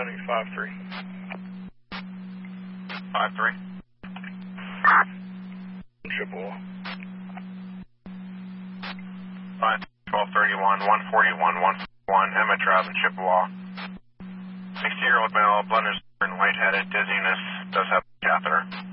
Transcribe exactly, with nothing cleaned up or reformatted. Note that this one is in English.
County, five three. five three? Chippewa. five twelve thirty-one, one forty-one, one forty-one, Emma Trav in Chippewa. sixty-year-old male, blunders and lightheaded, dizziness, does have a catheter.